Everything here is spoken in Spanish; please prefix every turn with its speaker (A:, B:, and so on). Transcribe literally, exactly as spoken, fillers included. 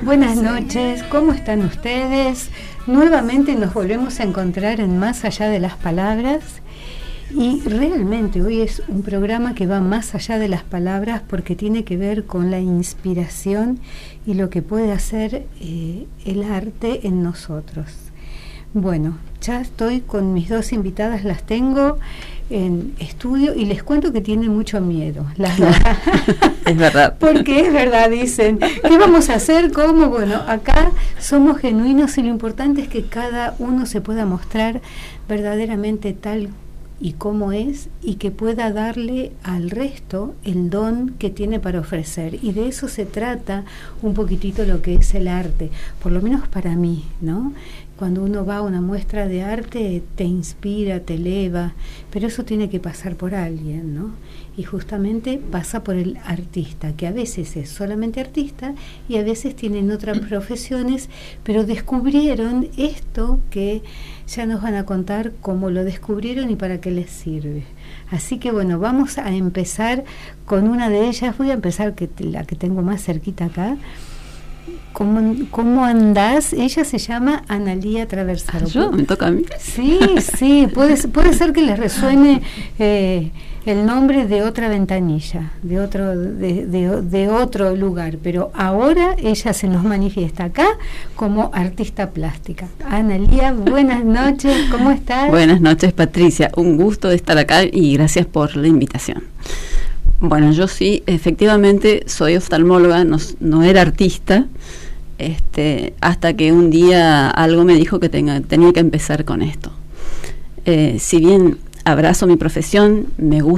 A: Buenas noches, ¿cómo están ustedes? Nuevamente nos volvemos a encontrar en Más Allá de las Palabras y realmente hoy es un programa que va más allá de las palabras porque tiene que ver con la inspiración y lo que puede hacer eh, el arte en nosotros. Bueno, ya estoy con mis dos invitadas, las tengo en estudio y les cuento que tienen mucho miedo, las dos.
B: Es verdad.
A: Porque es verdad, dicen, ¿qué vamos a hacer? ¿Cómo? Bueno, acá somos genuinos y lo importante es que cada uno se pueda mostrar verdaderamente tal y como es y que pueda darle al resto el don que tiene para ofrecer, y de eso se trata un poquitito lo que es el arte, por lo menos para mí, ¿no? Cuando uno va a una muestra de arte te inspira, te eleva, pero eso tiene que pasar por alguien, ¿no? Y justamente pasa por el artista, que a veces es solamente artista y a veces tienen otras profesiones, pero descubrieron esto que ya nos van a contar cómo lo descubrieron y para qué les sirve. Así que bueno, vamos a empezar con una de ellas. Voy a empezar que la que tengo más cerquita acá. ¿Cómo, ¿Cómo andás? Ella se llama Analía Traversaro.
B: ¿Yo? ¿Me toca a mí?
A: Sí, sí, puede, puede ser que les resuene eh, el nombre de otra ventanilla, de otro, de, de, de otro lugar, pero ahora ella se nos manifiesta acá como artista plástica. Analía, buenas noches, ¿cómo estás?
B: Buenas noches, Patricia, un gusto de estar acá y gracias por la invitación. Bueno, yo sí, efectivamente soy oftalmóloga, no, no era artista, este, hasta que un día algo me dijo que tenga, tenía que empezar con esto. Eh, si bien abrazo mi profesión, me gusta